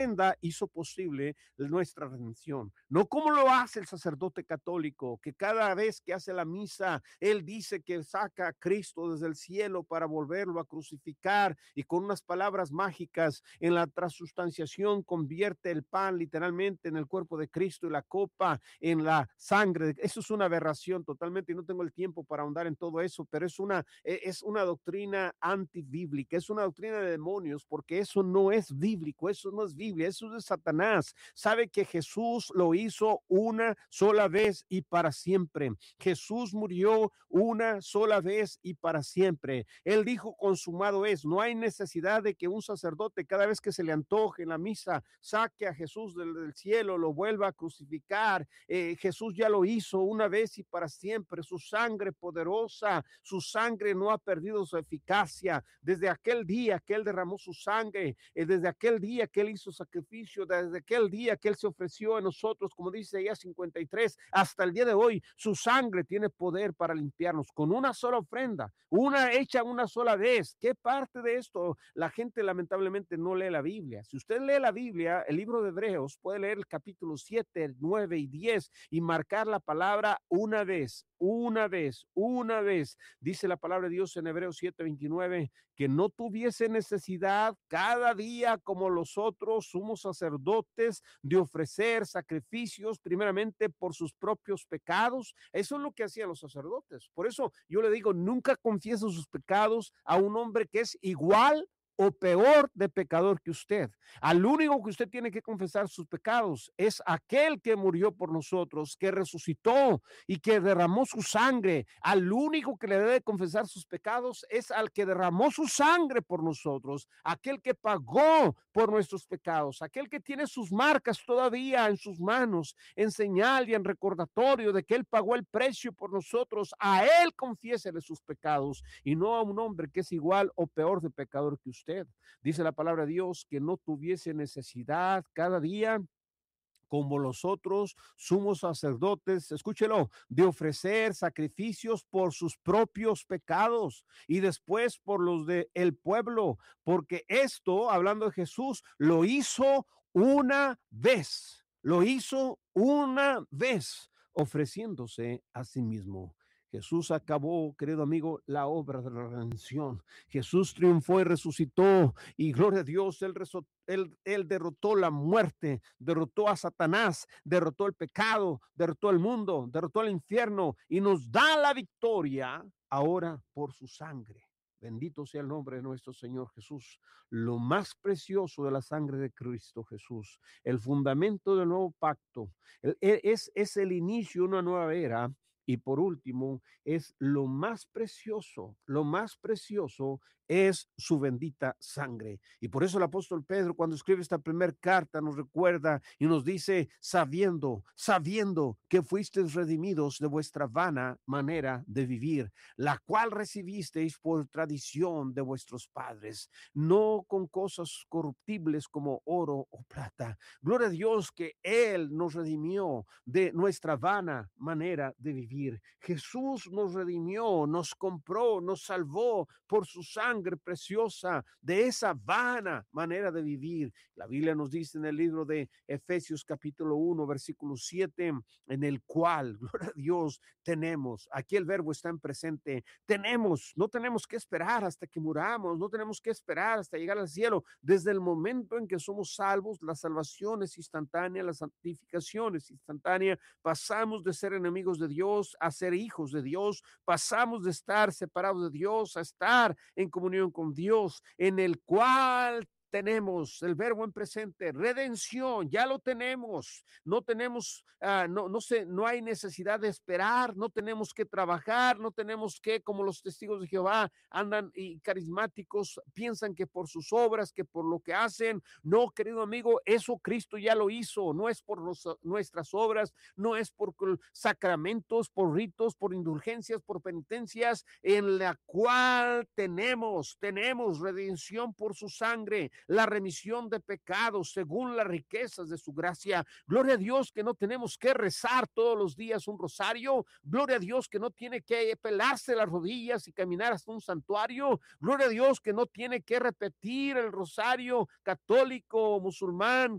hizo posible nuestra redención. No como lo hace el sacerdote católico, que cada vez que hace la misa, él dice que saca a Cristo desde el cielo para volverlo a crucificar y con unas palabras mágicas en la transustanciación convierte el pan literalmente en el cuerpo de Cristo y la copa en la sangre. Eso es una aberración totalmente y no tengo el tiempo para ahondar en todo eso, pero es una doctrina antibíblica, es una doctrina de demonios, porque eso no es bíblico, eso no es Biblia, eso es de Satanás. Sabe que Jesús lo hizo una sola vez y para siempre. Jesús murió una sola vez y para siempre. Él dijo, consumado es. No hay necesidad de que un sacerdote cada vez que se le antoje en la misa saque a Jesús del cielo, lo vuelva a crucificar. Jesús ya lo hizo una vez y para siempre. Su sangre poderosa, su sangre no ha perdido su eficacia. Desde aquel día que él derramó su sangre, desde aquel día que él hizo sacrificio, desde aquel día que él se ofreció a nosotros, como dice Isaías 53, hasta el día de hoy, su sangre tiene poder para limpiarnos con una sola ofrenda, una hecha una sola vez. ¿Qué parte de esto la gente lamentablemente no lee la Biblia? Si usted lee la Biblia, el libro de Hebreos, puede leer el capítulo 7, 9 y 10 y marcar la palabra una vez, una vez, una vez. Dice la palabra de Dios en Hebreos 7:29, que no tuviese necesidad cada día como los otros sumos sacerdotes de ofrecer sacrificios primeramente por sus propios pecados. Eso es lo que hacían los sacerdotes. Por eso yo le digo, nunca confiese sus pecados a un hombre que es igual o peor de pecador que usted. Al único que usted tiene que confesar sus pecados es aquel que murió por nosotros, que resucitó y que derramó su sangre. Al único que le debe confesar sus pecados es al que derramó su sangre por nosotros, aquel que pagó por nuestros pecados, aquel que tiene sus marcas todavía en sus manos, en señal y en recordatorio de que él pagó el precio por nosotros. A él confiésele sus pecados y no a un hombre que es igual o peor de pecador que usted. Dice la palabra de Dios que no tuviese necesidad cada día como los otros sumos sacerdotes, escúchelo, de ofrecer sacrificios por sus propios pecados y después por los del pueblo, porque esto, hablando de Jesús, lo hizo una vez, ofreciéndose a sí mismo. Jesús acabó, querido amigo, la obra de la redención. Jesús triunfó y resucitó y gloria a Dios, él derrotó la muerte, derrotó a Satanás, derrotó el pecado, derrotó el mundo, derrotó el infierno y nos da la victoria ahora por su sangre. Bendito sea el nombre de nuestro Señor Jesús, lo más precioso de la sangre de Cristo Jesús, el fundamento del nuevo pacto, es el inicio de una nueva era. Y por último, es lo más precioso es su bendita sangre. Y por eso el apóstol Pedro, cuando escribe esta primera carta, nos recuerda y nos dice, sabiendo que fuisteis redimidos de vuestra vana manera de vivir, la cual recibisteis por tradición de vuestros padres, no con cosas corruptibles como oro o plata. Gloria a Dios que Él nos redimió de nuestra vana manera de vivir. Jesús nos redimió, nos compró, nos salvó por su sangre preciosa de esa vana manera de vivir. La Biblia nos dice en el libro de Efesios capítulo 1, versículo 7, en el cual, gloria a Dios, tenemos, aquí el verbo está en presente, no tenemos que esperar hasta que muramos, no tenemos que esperar hasta llegar al cielo. Desde el momento en que somos salvos, la salvación es instantánea, la santificación es instantánea, pasamos de ser enemigos de Dios a ser hijos de Dios, pasamos de estar separados de Dios a estar en comunión con Dios, en el cual tenemos el verbo en presente, redención, ya lo tenemos, no tenemos, no hay necesidad de esperar, no tenemos que trabajar, no tenemos que, como los testigos de Jehová andan y carismáticos, piensan que por sus obras, que por lo que hacen, no, querido amigo, eso Cristo ya lo hizo, no es por nuestras obras, no es por sacramentos, por ritos, por indulgencias, por penitencias, en la cual tenemos redención por su sangre. la remisión de pecados según las riquezas de su gracia. Gloria a Dios que no tenemos que rezar todos los días un rosario. Gloria a Dios que no tiene que pelarse las rodillas y caminar hasta un santuario. Gloria a Dios que no tiene que repetir el rosario católico, musulmán,